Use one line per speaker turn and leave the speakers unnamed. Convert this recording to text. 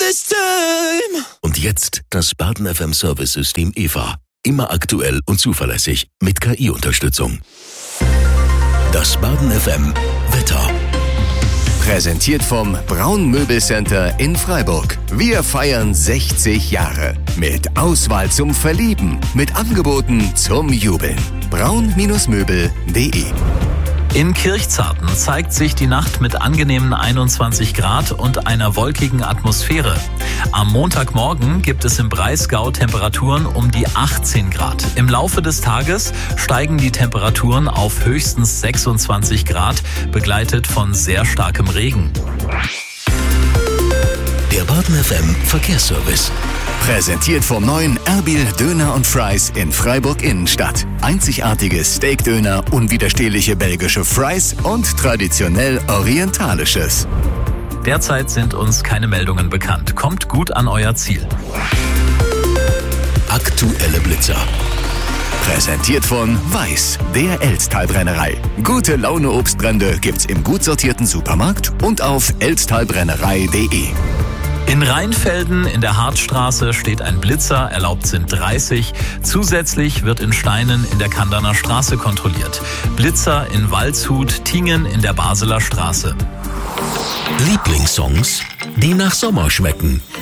this time.
Und jetzt das Baden FM Service System EVA. Immer aktuell und zuverlässig mit KI-Unterstützung. Das Baden FM Wetter.
Präsentiert vom Braun Möbelcenter in Freiburg. Wir feiern 60 Jahre. Mit Auswahl zum Verlieben. Mit Angeboten zum Jubeln. braun-möbel.de.
In Kirchzarten zeigt sich die Nacht mit angenehmen 21 Grad und einer wolkigen Atmosphäre. Am Montagmorgen gibt es im Breisgau Temperaturen um die 18 Grad. Im Laufe des Tages steigen die Temperaturen auf höchstens 26 Grad, begleitet von sehr starkem Regen.
Der Baden FM Verkehrsservice.
Präsentiert vom neuen Erbil Döner und Fries in Freiburg Innenstadt. Einzigartiges Steakdöner, unwiderstehliche belgische Fries und traditionell orientalisches.
Derzeit sind uns keine Meldungen bekannt. Kommt gut an euer Ziel.
Aktuelle Blitzer.
Präsentiert von Weiß, der Elztalbrennerei. Gute Laune Obstbrände gibt's im gut sortierten Supermarkt und auf elztalbrennerei.de.
In Rheinfelden in der Hartstraße steht ein Blitzer, erlaubt sind 30. Zusätzlich wird in Steinen in der Kandaner Straße kontrolliert. Blitzer in Waldshut, Tingen in der Baseler Straße.
Lieblingssongs, die nach Sommer schmecken.